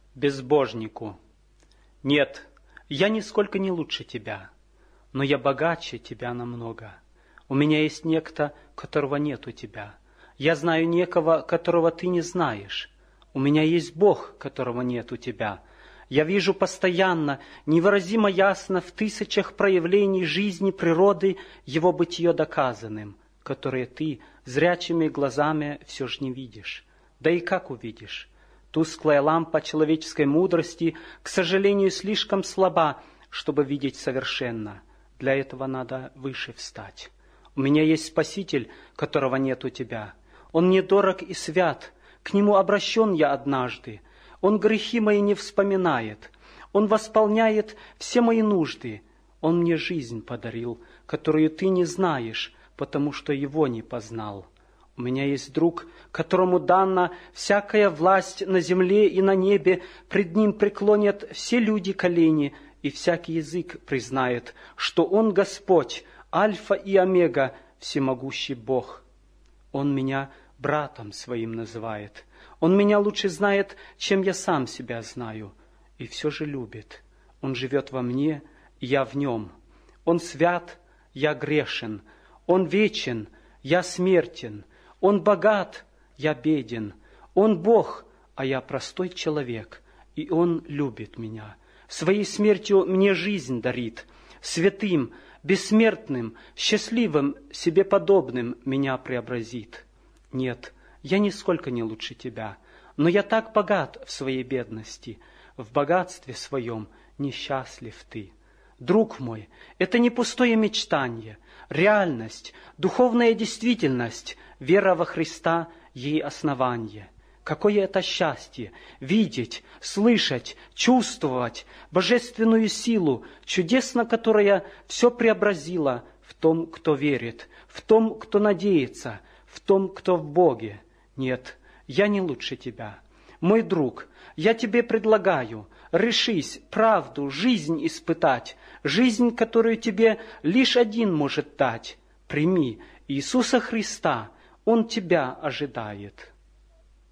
безбожнику: «Нет, я нисколько не лучше тебя, но я богаче тебя намного. У меня есть некто, которого нет у тебя. Я знаю некого, которого ты не знаешь. У меня есть Бог, которого нет у тебя. Я вижу постоянно, невыразимо ясно в тысячах проявлений жизни природы Его бытие доказанным, которые ты зрячими глазами все же не видишь. Да и как увидишь? Тусклая лампа человеческой мудрости, к сожалению, слишком слаба, чтобы видеть совершенно. Для этого надо выше встать. У меня есть Спаситель, которого нет у тебя. Он мне дорог и свят, к Нему обращен я однажды. Он грехи мои не вспоминает, Он восполняет все мои нужды. Он мне жизнь подарил, которую ты не знаешь, потому что Его не познал. У меня есть друг, которому дана всякая власть на земле и на небе, пред Ним преклонят все люди колени, и всякий язык признает, что Он Господь, Альфа и Омега, всемогущий Бог. Он меня братом своим называет. Он меня лучше знает, чем я сам себя знаю, и все же любит. Он живет во мне, и я в Нем. Он свят, я грешен. Он вечен, я смертен. Он богат, я беден. Он Бог, а я простой человек, и Он любит меня. Своей смертью мне жизнь дарит. Святым, бессмертным, счастливым, себе подобным меня преобразит. Нет, я нисколько не лучше тебя, но я так богат в своей бедности, в богатстве своем несчастлив ты. Друг мой, это не пустое мечтание, реальность, духовная действительность, вера во Христа, ей основание. Какое это счастье — видеть, слышать, чувствовать божественную силу, чудесно которая все преобразила в том, кто верит, в том, кто надеется, в том, кто в Боге. Нет, я не лучше тебя. Мой друг, я тебе предлагаю, решись правду, жизнь испытать, жизнь, которую тебе лишь один может дать. Прими Иисуса Христа, Он тебя ожидает.